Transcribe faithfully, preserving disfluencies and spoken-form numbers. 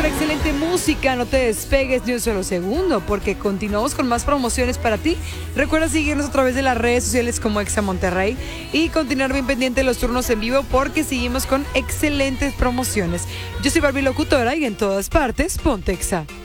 con excelente música. No te despegues ni un solo segundo porque continuamos con más promociones para ti. Recuerda seguirnos a través de las redes sociales como Exa Monterrey y continuar bien pendiente de los turnos en vivo porque seguimos con excelentes promociones. Yo soy Barbie Locutora y en todas partes, ponte Exa.